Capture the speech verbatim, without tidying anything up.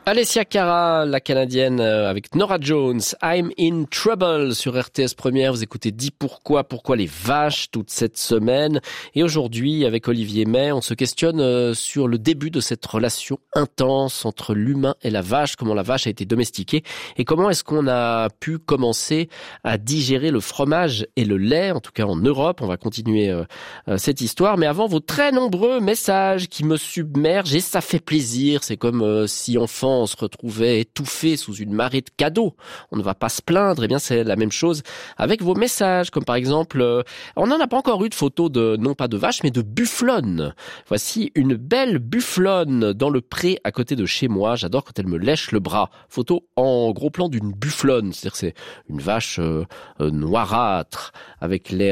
Alessia Cara, la Canadienne, avec Norah Jones, I'm in Trouble sur R T S Première. Vous écoutez Dis pourquoi, pourquoi les vaches toute cette semaine. Et aujourd'hui, avec Olivier May, on se questionne sur le début de cette relation intense entre l'humain et la vache, comment la vache a été domestiquée et comment est-ce qu'on a pu commencer à digérer le fromage et le lait, en tout cas en Europe. On va continuer euh, cette histoire, mais avant, vos très nombreux messages qui me submergent et ça fait plaisir. C'est comme euh, si enfant on se retrouvait étouffé sous une marée de cadeaux. On ne va pas se plaindre. Eh bien, c'est la même chose avec vos messages, comme par exemple, euh, on n'en a pas encore eu de photos de, non pas de vaches, mais de bufflonnes. Voici une belle bufflonne dans le pré à côté de chez moi. J'adore quand elle me lèche le bras. Photo en gros plan d'une bufflonne. C'est-à-dire c'est une vache euh, euh, noirâtre avec l'air